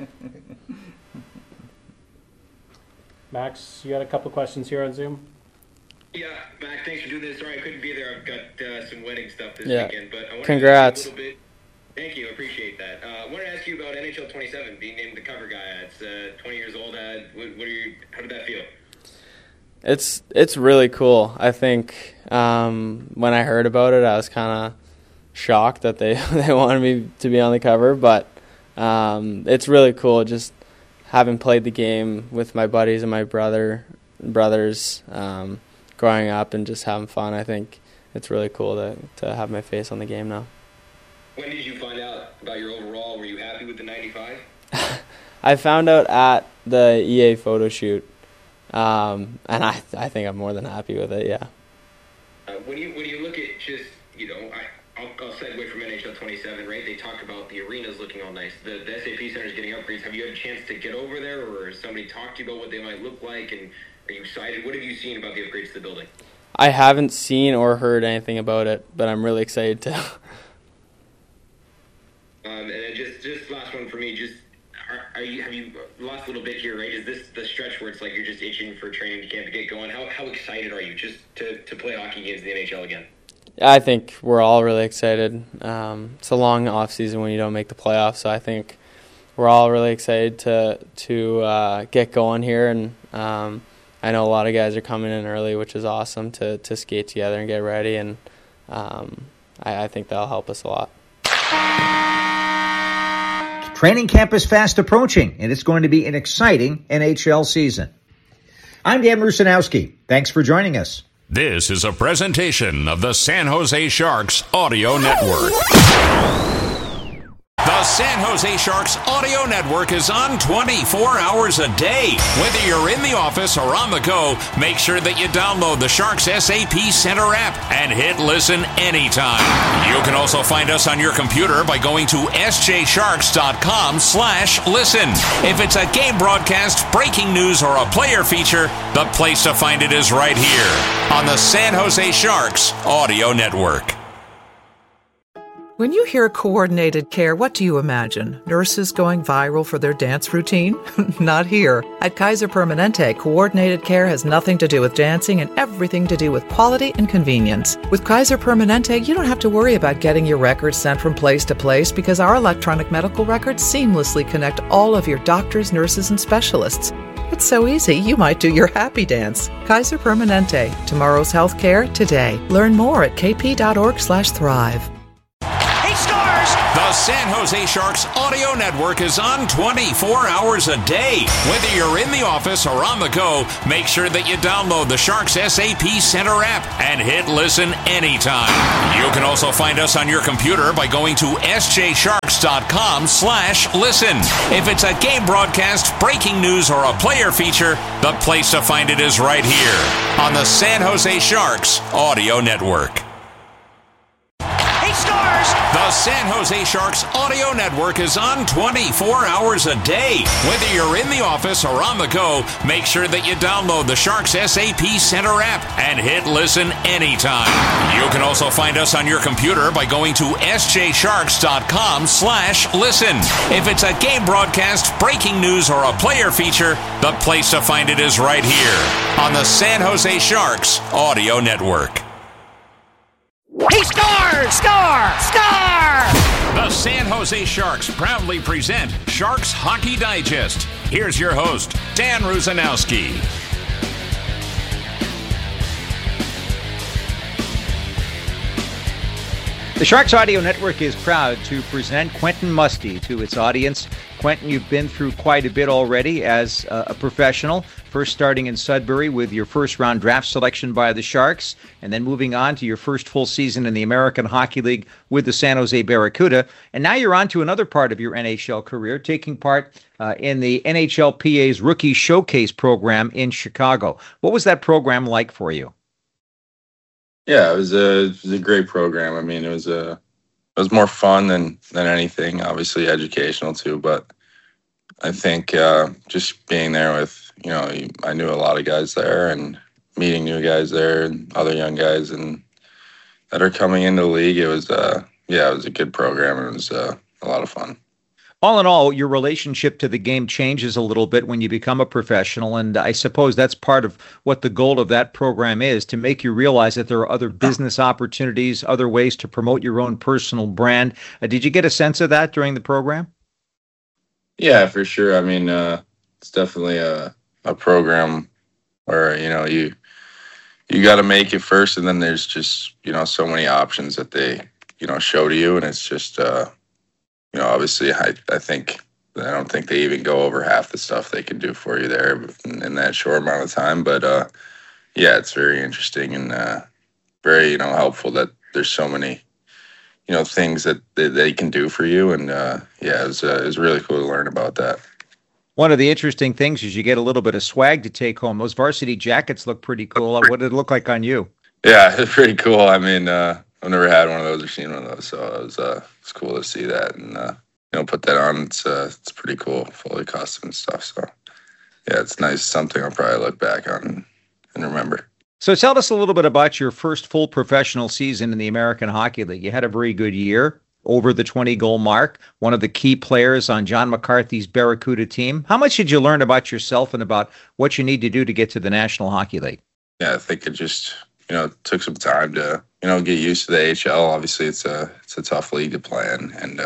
Max, you got a couple questions here on Zoom? Yeah, Mac, thanks for doing this. Sorry I couldn't be there. I've got some wedding stuff this yeah. weekend. But I wanted Congrats. To ask you a little bit. Thank you. I appreciate that. I wanted to ask you about NHL 27, being named the cover guy. It's 20 years old. How did that feel? It's really cool. I think when I heard about it, I was kind of shocked that they wanted me to be on the cover. But it's really cool just having played the game with my buddies and my brothers growing up and just having fun. I think it's really cool to have my face on the game now. When did you find out about your overall? Were you happy with the 95? I found out at the EA photo shoot, and I think I'm more than happy with it. Yeah. When you look at just I'll segue from NHL 27, right? They talk about the arenas looking all nice. The SAP Center is getting upgrades. Have you had a chance to get over there, or somebody talked to you about what they might look like, and are you excited? What have you seen about the upgrades to the building? I haven't seen or heard anything about it, but I'm really excited to. And then just last one for me. Just have you lost a little bit here, right? Is this the stretch where it's like you're just itching for training camp to get going? How excited are you just to play hockey games in the NHL again? I think we're all really excited. It's a long off season when you don't make the playoffs, so I think we're all really excited to get going here. And I know a lot of guys are coming in early, which is awesome to skate together and get ready. And I think that'll help us a lot. Training camp is fast approaching, and it's going to be an exciting NHL season. I'm Dan Rusanowski. Thanks for joining us. This is a presentation of the San Jose Sharks Audio Network. The San Jose Sharks Audio Network is on 24 hours a day. Whether you're in the office or on the go, make sure that you download the Sharks SAP Center app and hit listen anytime. You can also find us on your computer by going to sjsharks.com/listen. If it's a game broadcast, breaking news, or a player feature, the place to find it is right here on the San Jose Sharks Audio Network. When you hear coordinated care, what do you imagine? Nurses going viral for their dance routine? Not here. At Kaiser Permanente, coordinated care has nothing to do with dancing and everything to do with quality and convenience. With Kaiser Permanente, you don't have to worry about getting your records sent from place to place because our electronic medical records seamlessly connect all of your doctors, nurses, and specialists. It's so easy, you might do your happy dance. Kaiser Permanente. Tomorrow's healthcare today. Learn more at kp.org/thrive. The San Jose Sharks Audio Network is on 24 hours a day. Whether you're in the office or on the go, make sure that you download the Sharks SAP Center app and hit listen anytime. You can also find us on your computer by going to sjsharks.com/listen. If it's a game broadcast, breaking news, or a player feature, the place to find it is right here on the San Jose Sharks Audio Network. The San Jose Sharks Audio Network is on 24 hours a day. Whether you're in the office or on the go, make sure that you download the Sharks SAP Center app and hit listen anytime. You can also find us on your computer by going to sjsharks.com/listen. If it's a game broadcast, breaking news, or a player feature, the place to find it is right here on the San Jose Sharks Audio Network. He scores! Score! Score! The San Jose Sharks proudly present Sharks Hockey Digest. Here's your host, Dan Rusanowski. The Sharks Audio Network is proud to present Quentin Musty to its audience. Quentin, you've been through quite a bit already as a professional, first starting in Sudbury with your first-round draft selection by the Sharks, and then moving on to your first full season in the American Hockey League with the San Jose Barracuda. And now you're on to another part of your NHL career, taking part in the NHLPA's Rookie Showcase program in Chicago. What was that program like for you? Yeah, it was a great program. I mean, it was more fun than anything. Obviously, educational too. But I think just being there with, I knew a lot of guys there, and meeting new guys there and other young guys and that are coming into the league. It was it was a good program, and it was a lot of fun. All in all, your relationship to the game changes a little bit when you become a professional, and I suppose that's part of what the goal of that program is, to make you realize that there are other business opportunities, other ways to promote your own personal brand. Did you get a sense of that during the program? Yeah, for sure. I mean, it's definitely a program where, you got to make it first, and then there's just, so many options that they, show to you, and it's just obviously, I don't think they even go over half the stuff they can do for you there in that short amount of time. But it's very interesting and very helpful that there's so many things that they can do for you. And it was really cool to learn about that. One of the interesting things is you get a little bit of swag to take home. Those varsity jackets look pretty cool. What did it look like on you? Yeah, it's pretty cool. I mean, I've never had one of those or seen one of those, so it's cool to see that and put that on. It's pretty cool, fully custom and stuff. So yeah, it's nice. Something I'll probably look back on and remember. So tell us a little bit about your first full professional season in the American Hockey League. You had a very good year, over the 20-goal mark, one of the key players on John McCarthy's Barracuda team. How much did you learn about yourself and about what you need to do to get to the National Hockey League? Yeah, I think it just took some time to get used to the AHL. Obviously, it's a tough league to play in, and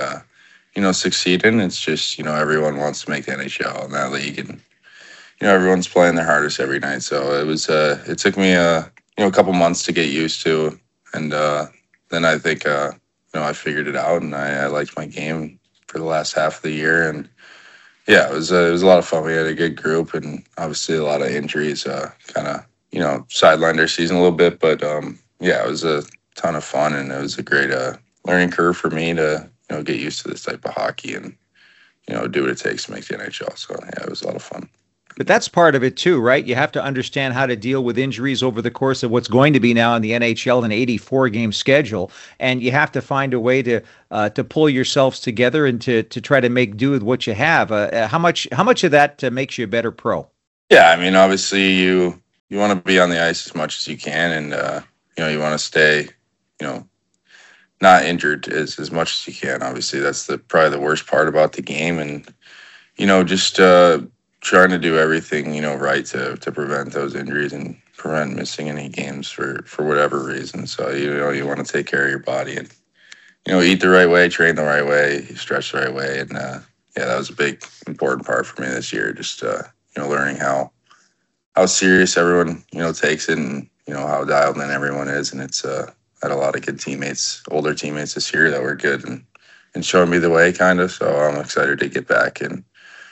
succeed in. It's just everyone wants to make the NHL in that league, and everyone's playing their hardest every night. So it was it took me a couple months to get used to, and then I think I figured it out, and I liked my game for the last half of the year, and it was a lot of fun. We had a good group, and obviously a lot of injuries kind of sidelined our season a little bit, but it was a ton of fun, and it was a great learning curve for me to get used to this type of hockey and do what it takes to make the NHL. So it was a lot of fun. But that's part of it too, right? You have to understand how to deal with injuries over the course of what's going to be now in the NHL an 84-game schedule, and you have to find a way to pull yourselves together and to try to make do with what you have. How much of that makes you a better pro? Yeah, I mean, obviously you want to be on the ice as much as you can, and you want to stay, not injured as much as you can. Obviously, that's probably the worst part about the game, and just trying to do everything right to prevent those injuries and prevent missing any games for whatever reason. So you want to take care of your body and eat the right way, train the right way, stretch the right way, and that was a big important part for me this year. Just learning how serious everyone takes it, and how dialed in everyone is. And it's had a lot of good teammates, older teammates this year that were good and showing me the way, kind of. So I'm excited to get back and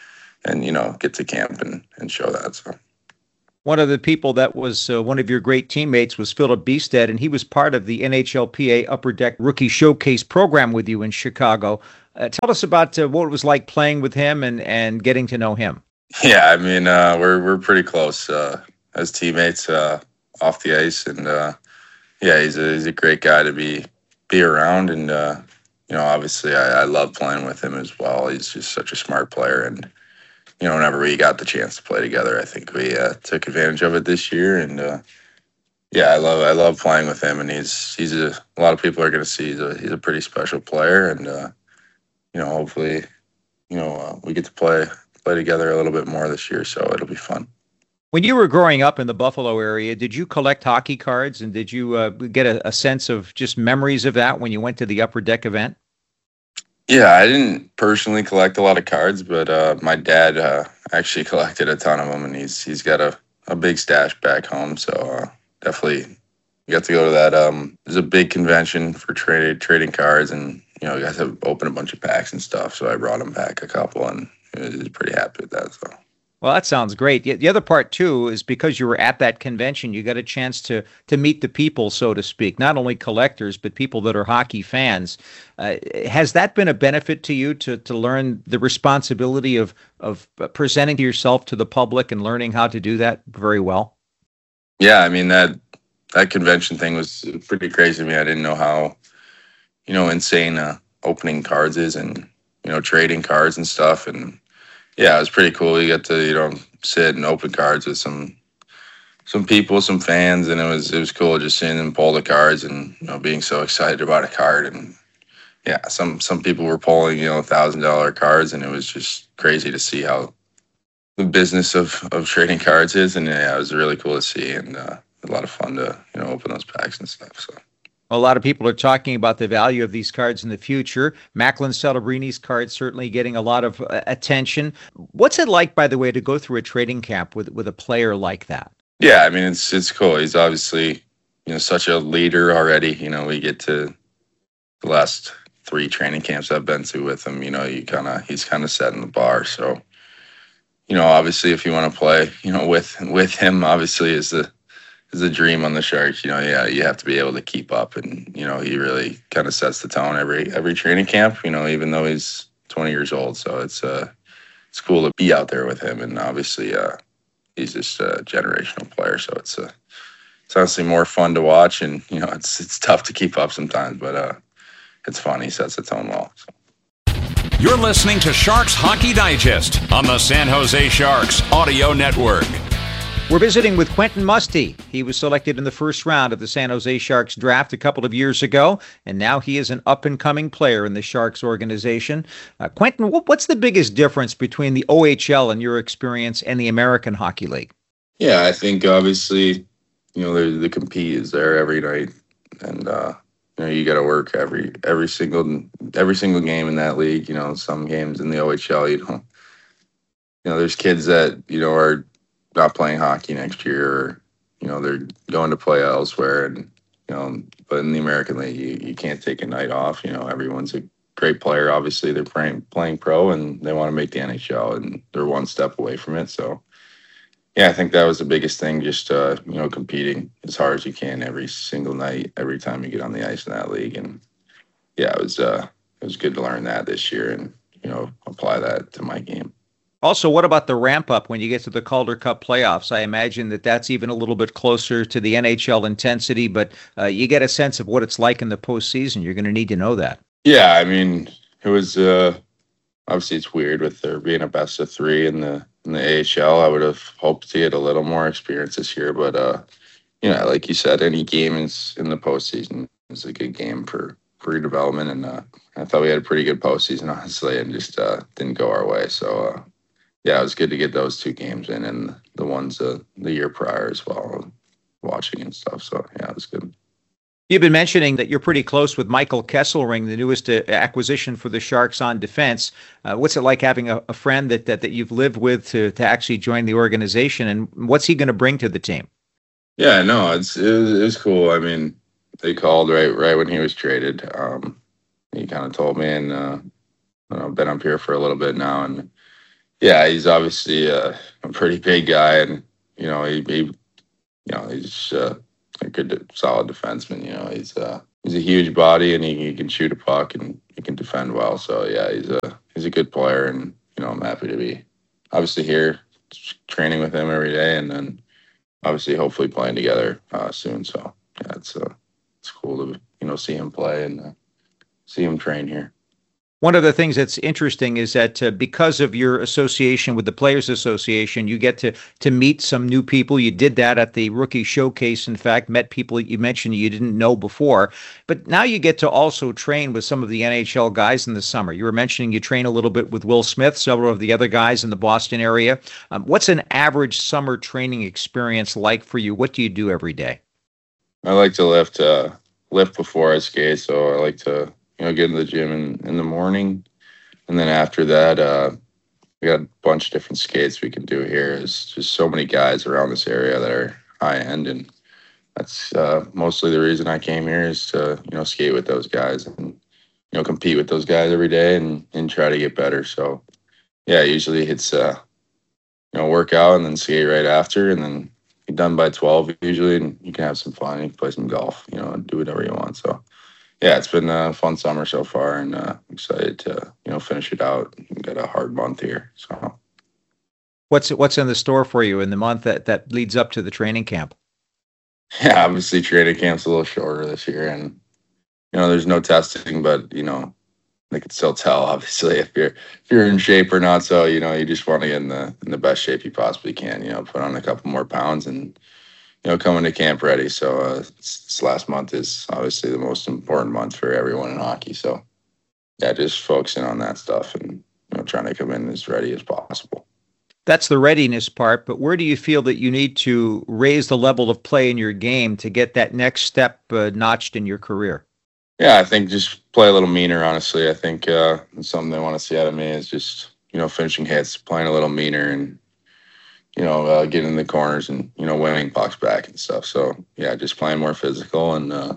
get to camp and show that. So. One of the people that was one of your great teammates was Philip Biested, and he was part of the NHLPA Upper Deck Rookie Showcase program with you in Chicago. Tell us about what it was like playing with him and getting to know him. Yeah, I mean, we're pretty close as teammates off the ice, and he's a great guy to be around, and obviously I love playing with him as well. He's just such a smart player, and whenever we got the chance to play together, I think we took advantage of it this year, and I love playing with him, and he's a lot of people are going to see he's a pretty special player, and hopefully we get to play together a little bit more this year, so it'll be fun. When you were growing up in the Buffalo area, did you collect hockey cards, and did you get a sense of just memories of that when you went to the Upper Deck event? Yeah, I didn't personally collect a lot of cards, but my dad actually collected a ton of them, and he's got a big stash back home. So definitely got to go to that. There's a big convention for trading cards, and you got to open a bunch of packs and stuff. So I brought him back a couple, and he was pretty happy with that. So. Well, that sounds great. The other part, too, is because you were at that convention, you got a chance to meet the people, so to speak, not only collectors, but people that are hockey fans. Has that been a benefit to you to learn the responsibility of presenting yourself to the public and learning how to do that very well? Yeah, I mean, that convention thing was pretty crazy to me. I didn't know how, insane opening cards is and, trading cards and stuff. And yeah, it was pretty cool. You get to, sit and open cards with some people, some fans, and it was cool just seeing them pull the cards and, being so excited about a card. And yeah, some people were pulling, $1,000 cards, and it was just crazy to see how the business of trading cards is. And yeah, it was really cool to see, and a lot of fun to, open those packs and stuff. So. A lot of people are talking about the value of these cards in the future. Macklin Celebrini's card certainly getting a lot of attention. What's it like, by the way, to go through a trading camp with a player like that? Yeah, I mean, it's cool. He's obviously, such a leader already. We get to the last 3 training camps I've been to with him. He's kind of setting the bar. So, obviously, if you want to play, with him, obviously is a dream on the Sharks. You have to be able to keep up, and he really kind of sets the tone every training camp. Even though he's 20 years old, so it's cool to be out there with him. And obviously, he's just a generational player, so it's honestly more fun to watch. And it's tough to keep up sometimes, but it's fun. He sets the tone well. So. You're listening to Sharks Hockey Digest on the San Jose Sharks Audio Network. We're visiting with Quentin Musty. He was selected in the first round of the San Jose Sharks draft a couple of years ago, and now he is an up-and-coming player in the Sharks organization. Quentin, what's the biggest difference between the OHL and your experience and the American Hockey League? Yeah, I think obviously, the compete is there every night, and you got to work every single game in that league. Some games in the OHL, there's kids that are not playing hockey next year, or they're going to play elsewhere, and but in the American League you can't take a night off. Everyone's a great player. Obviously they're playing pro, and they want to make the NHL, and they're one step away from it. So yeah, I think that was the biggest thing, just competing as hard as you can every single night, every time you get on the ice in that league. And yeah, it was good to learn that this year, and apply that to my game. Also, what about the ramp-up when you get to the Calder Cup playoffs? I imagine that's even a little bit closer to the NHL intensity, but you get a sense of what it's like in the postseason. You're going to need to know that. Yeah, I mean, it was obviously it's weird with there being a best of 3 in the AHL. I would have hoped to get a little more experience this year, but like you said, any game in the postseason is a good game for development, and I thought we had a pretty good postseason, honestly, and just didn't go our way. So yeah, it was good to get those 2 games in, and the ones the year prior as well, watching and stuff. So yeah, it was good. You've been mentioning that you're pretty close with Michael Kesselring, the newest acquisition for the Sharks on defense. What's it like having a friend that you've lived with to actually join the organization, and what's he going to bring to the team? Yeah, no, it was cool. I mean, they called right when he was traded. He kind of told me, and I've been up here for a little bit now, and yeah, he's obviously a pretty big guy, and he's a good, solid defenseman. He's a huge body, and he can shoot a puck, and he can defend well. So yeah, he's a good player, and I'm happy to be obviously here training with him every day, and then obviously hopefully playing together soon. So yeah, it's cool to see him play and see him train here. One of the things that's interesting is that because of your association with the Players Association, you get to meet some new people. You did that at the Rookie Showcase, in fact, met people you mentioned you didn't know before. But now you get to also train with some of the NHL guys in the summer. You were mentioning you train a little bit with Will Smith, several of the other guys in the Boston area. What's an average summer training experience like for you? What do you do every day? I like to lift before I skate, so I like to get in the gym in the morning, and then after that, we got a bunch of different skates we can do here. There's just so many guys around this area that are high end, and that's mostly the reason I came here is to skate with those guys and compete with those guys every day and try to get better. So yeah, usually it's work out and then skate right after, and then be done by 12 usually, and you can have some fun. You can play some golf, and do whatever you want. So yeah, it's been a fun summer so far, and I'm excited to finish it out. We've got a hard month here. So what's in the store for you in the month that leads up to the training camp? Yeah, obviously training camp's a little shorter this year, and there's no testing, but they can still tell obviously if you're in shape or not. So you just want to get in the best shape you possibly can. Put on a couple more pounds and coming to camp ready. So this last month is obviously the most important month for everyone in hockey. So yeah, just focusing on that stuff and trying to come in as ready as possible. That's the readiness part, but where do you feel that you need to raise the level of play in your game to get that next step notched in your career? Yeah, I think just play a little meaner, honestly. I think something they want to see out of me is just, finishing hits, playing a little meaner, and getting in the corners and, winning pucks back and stuff. So, yeah, just playing more physical and,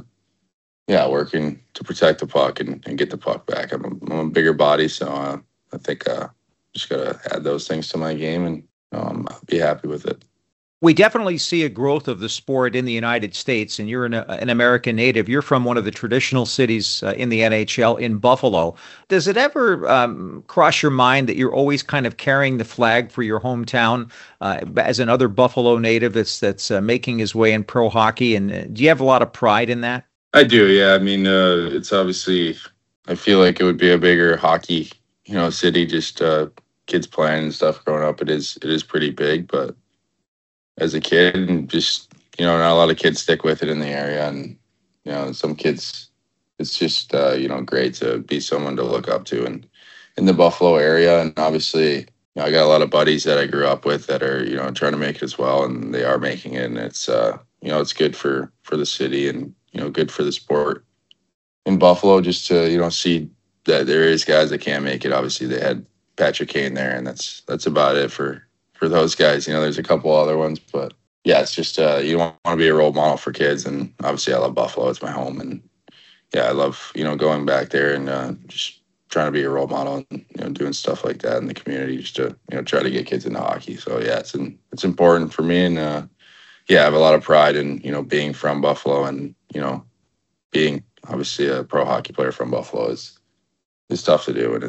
working to protect the puck and get the puck back. I'm a bigger body, so I think just got to add those things to my game, and I'll be happy with it. We definitely see a growth of the sport in the United States, and you're an American native. You're from one of the traditional cities in the NHL, in Buffalo. Does it ever cross your mind that you're always kind of carrying the flag for your hometown as another Buffalo native that's making his way in pro hockey? And do you have a lot of pride in that? I do, yeah. I mean, it's obviously, I feel like it would be a bigger hockey, city, just kids playing and stuff growing up. It is pretty big, but as a kid, and just not a lot of kids stick with it in the area, and some kids, it's just great to be someone to look up to and in the Buffalo area. And obviously I got a lot of buddies that I grew up with that are trying to make it as well, and they are making it, and it's it's good for the city and good for the sport in Buffalo, just to see that there is guys that can't make it. Obviously they had Patrick Kane there, and that's about it for those guys. There's a couple other ones, but yeah, it's just you want to be a role model for kids, and obviously I love Buffalo. It's my home, and yeah, I love going back there and just trying to be a role model and doing stuff like that in the community, just to try to get kids into hockey. So yeah, it's important for me, and yeah, I have a lot of pride in being from Buffalo, and being obviously a pro hockey player from Buffalo is tough to do, and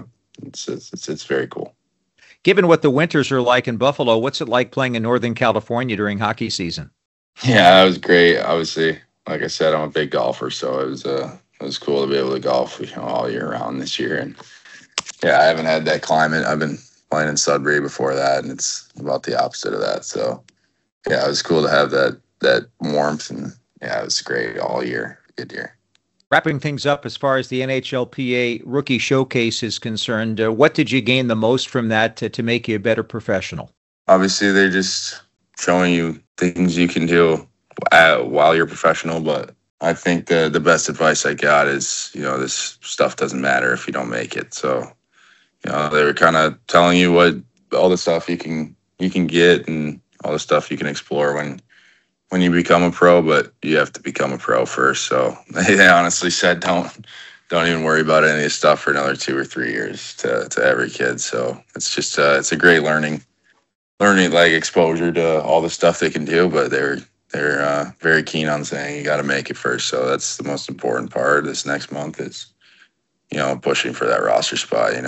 it's very cool. Given what the winters are like in Buffalo, what's it like playing in Northern California during hockey season? Yeah, it was great. Obviously, like I said, I'm a big golfer, so it was cool to be able to golf all year round this year. And yeah, I haven't had that climate. I've been playing in Sudbury before that, and it's about the opposite of that. So yeah, it was cool to have that warmth, and yeah, it was great all year. Good year. Wrapping things up as far as the NHLPA Rookie Showcase is concerned, what did you gain the most from that to make you a better professional? Obviously, they're just showing you things you can do while you're professional, but I think the best advice I got is, this stuff doesn't matter if you don't make it. So, they were kind of telling you what all the stuff you can get and all the stuff you can explore when you become a pro, but you have to become a pro first. So they honestly said, don't even worry about any of this stuff for another 2 or 3 years to every kid. So it's just, it's a great learning like exposure to all the stuff they can do, but they're very keen on saying you got to make it first. So that's the most important part this next month is, pushing for that roster spot,